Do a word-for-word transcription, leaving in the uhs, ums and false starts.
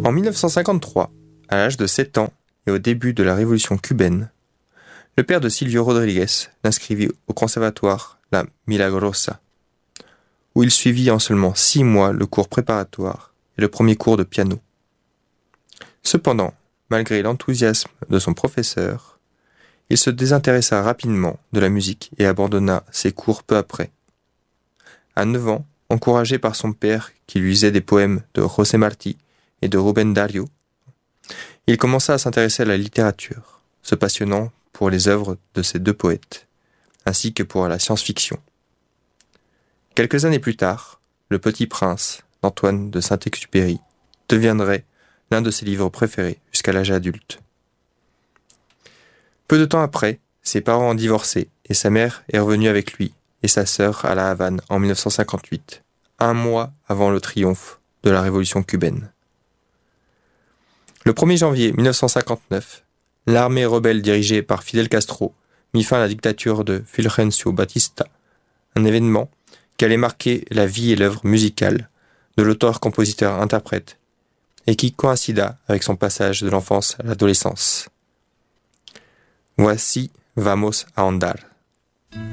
En mille neuf cent cinquante-trois, à l'âge de sept ans et au début de la révolution cubaine, le père de Silvio Rodriguez l'inscrivit au conservatoire La Milagrosa, où il suivit en seulement six mois le cours préparatoire et le premier cours de piano. Cependant, malgré l'enthousiasme de son professeur, il se désintéressa rapidement de la musique et abandonna ses cours peu après. À neuf ans, encouragé par son père qui lui lisait des poèmes de José Martí et de Rubén Darío, il commença à s'intéresser à la littérature, se passionnant pour les œuvres de ces deux poètes, ainsi que pour la science-fiction. Quelques années plus tard, Le Petit Prince d'Antoine de Saint-Exupéry deviendrait l'un de ses livres préférés jusqu'à l'âge adulte. Peu de temps après, ses parents ont divorcé et sa mère est revenue avec lui et sa sœur à La Havane en mille neuf cent cinquante-huit, un mois avant le triomphe de la révolution cubaine. Le premier janvier mille neuf cent cinquante-neuf, l'armée rebelle dirigée par Fidel Castro mit fin à la dictature de Fulgencio Batista, un événement qui allait marquer la vie et l'œuvre musicale de l'auteur-compositeur-interprète et qui coïncida avec son passage de l'enfance à l'adolescence. Voici Vamos a andar.